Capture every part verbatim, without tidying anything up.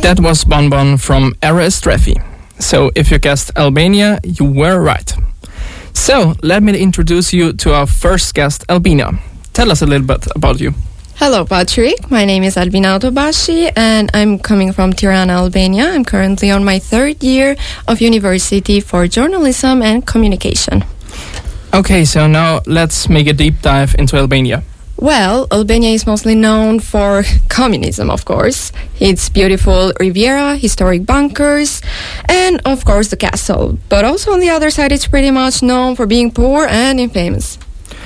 That was Bon Bon from Era Estrefi. So if you guessed Albania, you were right. So let me introduce you to our first guest, Albina. Tell us a little bit about you. Hello, Patrick. My name is Albina Autobashi, and I'm coming from Tirana, Albania. I'm currently on my third year of university for journalism and communication. Okay, so now let's make a deep dive into Albania. Well, Albania is mostly known for communism, of course. Its beautiful Riviera, historic bunkers, and, of course, the castle. But also on the other side, it's pretty much known for being poor and infamous.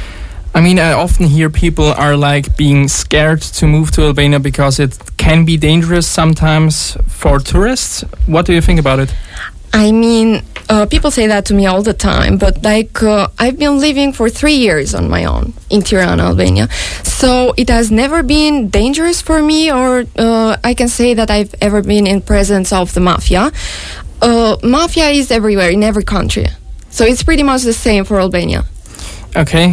I mean, I often hear people are like being scared to move to Albania because it can be dangerous sometimes for tourists. What do you think about it? I mean, uh, people say that to me all the time, but like uh, I've been living for three years on my own in Tirana, Albania. So it has never been dangerous for me, or uh, I can say that I've ever been in presence of the mafia. Uh, mafia is everywhere, in every country. So it's pretty much the same for Albania. Okay.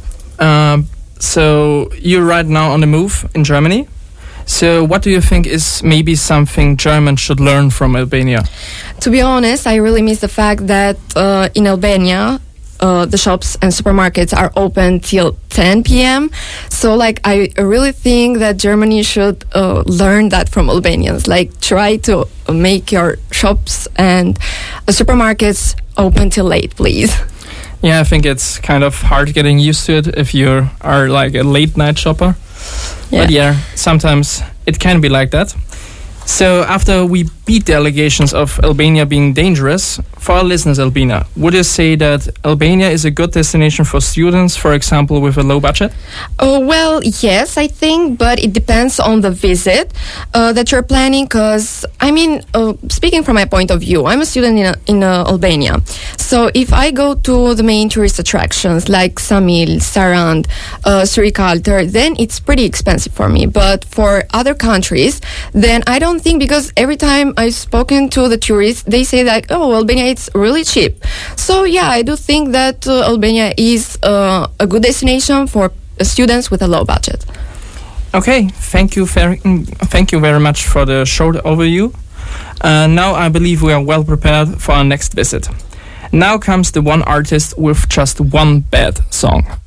Um, so you're right now on the move in Germany. So what do you think is maybe something Germans should learn from Albania? To be honest, I really miss the fact that uh, in Albania, uh, the shops and supermarkets are open till ten p.m. So, like, I really think that Germany should uh, learn that from Albanians. Like, try to make your shops and uh, supermarkets open till late, please. Yeah, I think it's kind of hard getting used to it if you are like a late night shopper. Yeah. But yeah, sometimes it can be like that. So after we beat the allegations of Albania being dangerous, for our listeners, Albina, would you say that Albania is a good destination for students, for example, with a low budget? Oh, well, yes, I think, but it depends on the visit uh, that you're planning, because, I mean, uh, speaking from my point of view, I'm a student in, in uh, Albania. So if I go to the main tourist attractions like Samil, Sarand, uh, Surikalter, then it's pretty expensive for me. But for other countries, then I don't think, because every time I've spoken to the tourists, they say that, oh, Albania, it's really cheap. So yeah, I do think that uh, Albania is uh, a good destination for uh, students with a low budget. Okay, thank you very, thank you very much for the short overview. Uh, now I believe we are well prepared for our next visit. Now comes the one artist with just one bad song.